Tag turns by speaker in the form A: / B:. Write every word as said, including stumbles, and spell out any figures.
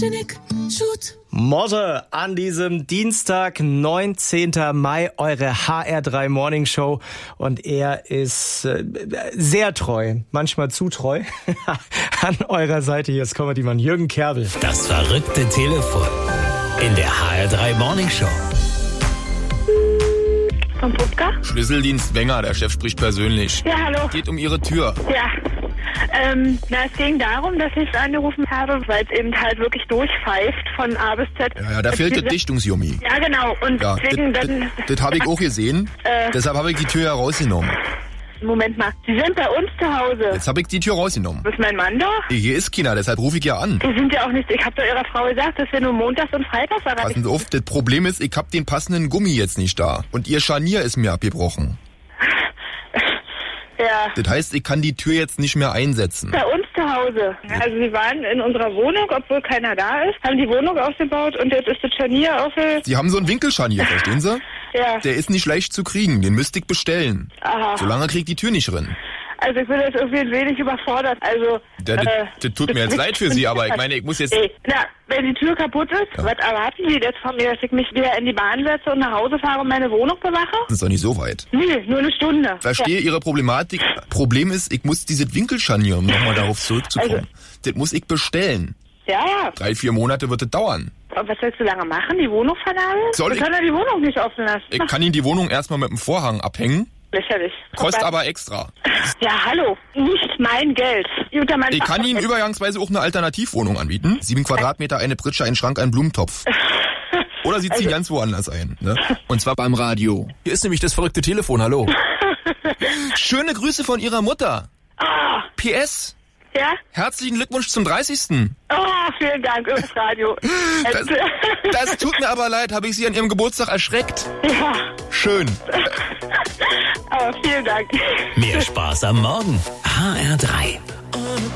A: Martinique, shoot.
B: Morte an diesem Dienstag, neunzehnten Mai, eure H R drei Morning Show. Und er ist äh, sehr treu, manchmal zu treu. An eurer Seite hier ist Comedy-Mann Jürgen Kerbel.
C: Das verrückte Telefon in der H R drei Morning Show.
D: Vom Pupka?
E: Schlüsseldienst Wenger, der Chef spricht persönlich.
D: Ja, hallo.
E: Geht um Ihre Tür.
D: Ja. Ähm, na, es ging darum, dass ich angerufen habe, weil es eben halt wirklich durchpfeift von A bis Z.
E: Ja, ja, da fehlt der Dichtungsjummi.
D: Ja, genau. Und
E: Ja,
D: deswegen dann...
E: das habe ich auch gesehen.
D: Äh.
E: Deshalb habe ich die Tür herausgenommen.
D: Moment mal. Sie sind bei uns zu Hause.
E: Jetzt habe ich die Tür rausgenommen.
D: Ist mein Mann da?
E: Hier ist keiner, deshalb rufe ich ja an.
D: Sie sind ja auch nicht... Ich habe doch Ihrer Frau gesagt, dass wir nur montags und freitags erreichen.
E: Passen Sie auf, das Problem ist, ich habe den passenden Gummi jetzt nicht da. Und Ihr Scharnier ist mir abgebrochen.
D: Ja.
E: Das heißt, ich kann die Tür jetzt nicht mehr einsetzen.
D: Bei uns zu Hause. Also Sie waren in unserer Wohnung, obwohl keiner da ist, haben die Wohnung aufgebaut und jetzt ist das Scharnier auf der...
E: Sie haben so einen Winkelscharnier, verstehen Sie?
D: Ja.
E: Der ist nicht leicht zu kriegen, den müsste ich bestellen.
D: Aha.
E: Solange kriegt die Tür nicht drin.
D: Also ich bin jetzt irgendwie ein wenig überfordert. Also...
E: Ja, das,
D: äh,
E: das tut mir jetzt leid für Sie, aber ich meine, ich muss jetzt...
D: Ey, na, wenn die Tür kaputt ist,
E: Ja.
D: was erwarten Sie jetzt von mir, dass ich mich wieder in die Bahn setze und nach Hause fahre und meine Wohnung bewache?
E: Das ist doch nicht so weit.
D: Nee, nur eine Stunde.
E: Verstehe Ihre Problematik. Problem ist, ich muss dieses Winkelscharnier, um nochmal darauf zurückzukommen,
D: Also-
E: das muss ich bestellen.
D: Ja, ja.
E: Drei, vier Monate wird das dauern.
D: Und was willst du lange machen? Die Wohnung vernageln?
E: Soll
D: Wir
E: ich-
D: können ja die Wohnung nicht offen lassen.
E: Ich kann Ihnen die Wohnung erstmal mit dem Vorhang abhängen,
D: Lächerlich.
E: kostet
D: Aber-
E: aber extra.
D: Ja, hallo. Nicht mein Geld. Unter mein
E: Ich kann Ihnen übergangsweise auch eine Alternativwohnung anbieten. Sieben Quadratmeter, eine Pritsche, ein Schrank, ein Blumentopf. Oder Sie ziehen ganz woanders ein. Ne? Und zwar beim Radio. Hier ist nämlich das verrückte Telefon, hallo. Schöne Grüße von Ihrer Mutter.
D: Ah,
E: P S.
D: ja?
E: Herzlichen Glückwunsch zum dreißigsten
D: Oh, vielen Dank übers Radio.
E: Das, das tut mir aber leid, habe ich Sie an Ihrem Geburtstag erschreckt.
D: ja,
E: Schön.
D: aber vielen Dank.
C: Mehr Spaß am Morgen. H R drei.